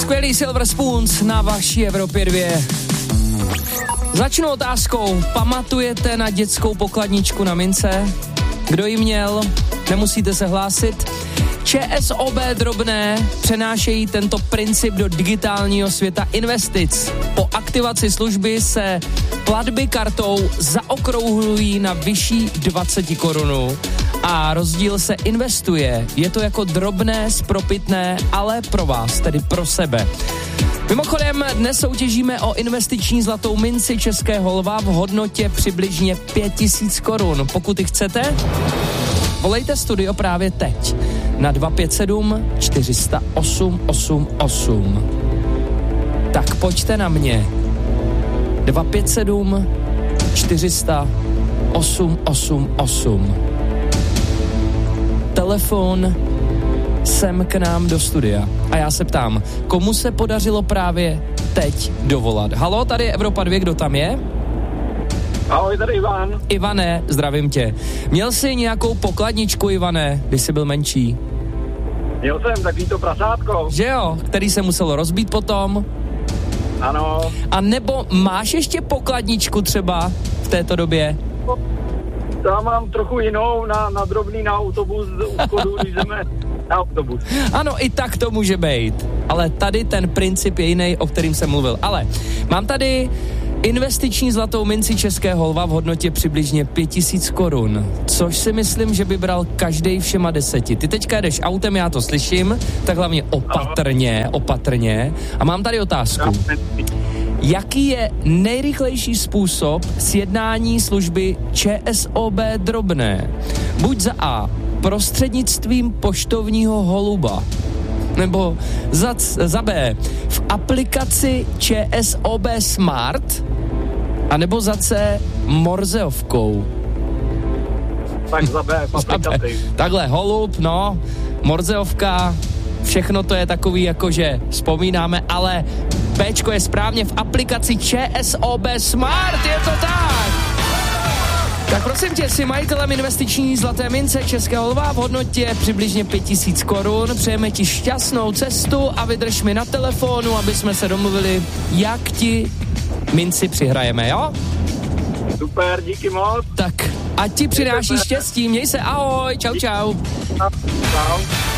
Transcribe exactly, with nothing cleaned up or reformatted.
Skvělý Silver Spoons na vaší Evropě dvě. Začnu otázkou. Pamatujete na dětskou pokladničku na mince? Kdo ji měl? Nemusíte se hlásit. ČSOB drobné přenášejí tento princip do digitálního světa investic. Po aktivaci služby se platby kartou zaokrouhlují na vyšší dvacet korun a rozdíl se investuje. Je to jako drobné, spropitné, ale pro vás, tedy pro sebe. Mimochodem, dnes soutěžíme o investiční zlatou minci Českého lva v hodnotě přibližně pět tisíc korun. Pokud ji chcete, volejte studio právě teď na dva pět sedm čtyři nula osm osm osm. Tak pojďte na mě. dva pět sedm čtyři nula osm osm osm. Telefon sem k nám do studia. A já se ptám, komu se podařilo právě teď dovolat? Haló, tady je Evropa dvě, kdo tam je? Ahoj, tady Ivan. Ivane, zdravím tě. Měl jsi nějakou pokladničku, Ivane, když jsi byl menší? Měl jsem takový to prasátko. Že jo, který se muselo rozbít potom? Ano. A nebo máš ještě pokladničku třeba v této době? Já mám trochu jinou na, na drobný na autobus u vchodu, když jdeme na autobus. Ano, i tak to může být. Ale tady ten princip je jiný, o kterým jsem mluvil. Ale mám tady investiční zlatou minci Českého lva v hodnotě přibližně pět tisíc korun, což si myslím, že by bral každej všema deseti. Ty teďka jdeš autem, já to slyším, tak hlavně opatrně, opatrně. A mám tady otázku. Jaký je nejrychlejší způsob sjednání služby ČSOB drobné? Buď za A, prostřednictvím poštovního holuba, nebo za, za B, v aplikaci ČSOB Smart, anebo za C, morzeovkou. Tak za B, v aplikaci. Takhle, holub, no, morzeovka, všechno to je takový, jakože vzpomínáme, ale Bčko je správně v aplikaci ČSOB Smart, je to tak! Tak prosím tě, jsi majitelem investiční zlaté mince Českého lva v hodnotě přibližně pět tisíc korun. Přejeme ti šťastnou cestu a vydrž mi na telefonu, aby jsme se domluvili, jak ti minci přihrajeme, jo? Super, díky moc. Tak, ať ti přináší štěstí, měj se, ahoj, čau, čau. Čau.